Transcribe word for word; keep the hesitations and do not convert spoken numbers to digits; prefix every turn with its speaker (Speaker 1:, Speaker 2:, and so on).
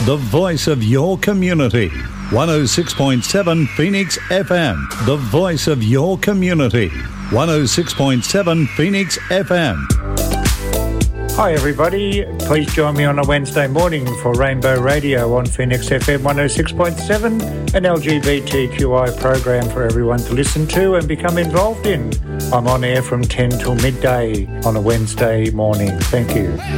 Speaker 1: the voice of your community. one oh six point seven Phoenix F M, the voice of your community. one oh six point seven Phoenix F M.
Speaker 2: Hi everybody, please join me on a Wednesday morning for Rainbow Radio on Phoenix F M one oh six point seven, an L G B T Q I program for everyone to listen to and become involved in. I'm on air from ten till midday on a Wednesday morning. Thank you.